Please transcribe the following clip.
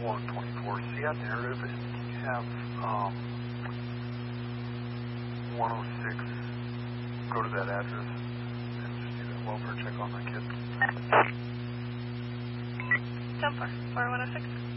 124. See that narrative, and can you have 106 go to that address and just do that welfare check on that kid? 10-4, 4106.